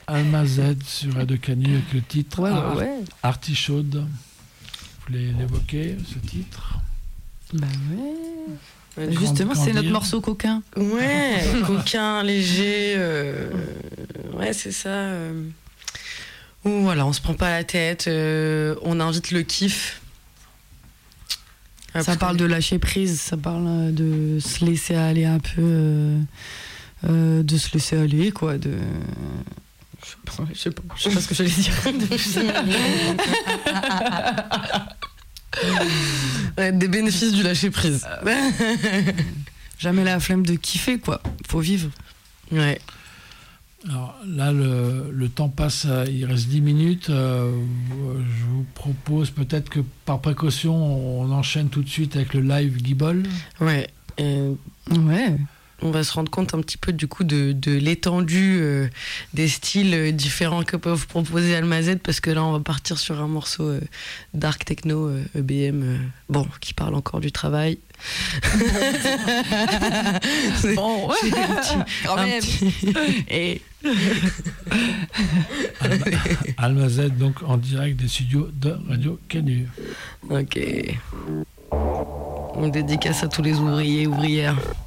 Alma Z sur Radio Canu avec le titre Artichaude. Vous voulez l'évoquer, ce titre? Bah ouais. Justement, c'est notre morceau coquin. Ouais, coquin, léger. Ouais, c'est ça. Où voilà, on se prend pas la tête. On invite le kiff. Ça parle de lâcher prise, ça parle de se laisser aller un peu, de se laisser aller, quoi. Je sais pas ce que j'allais dire. Ouais, des bénéfices du lâcher prise. Jamais la flemme de kiffer, quoi. Faut vivre. Ouais. Alors là, le temps passe, il reste 10 minutes. Je vous propose peut-être que par précaution, on enchaîne tout de suite avec le live Guibol. Ouais. Ouais. On va se rendre compte un petit peu du coup de l'étendue des styles différents que peuvent proposer Alma Z, parce que là on va partir sur un morceau dark techno EBM, qui parle encore du travail. Bon, ouais. Quand même. Et Alma Z, donc en direct des studios de Radio Canu. Ok. On dédicace à tous les ouvriers, ouvrières.